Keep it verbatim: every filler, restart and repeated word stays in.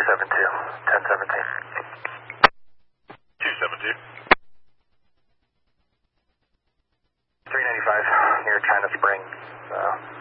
seven two, ten seventeen. two seven two. three ninety-five near China Springs. Uh,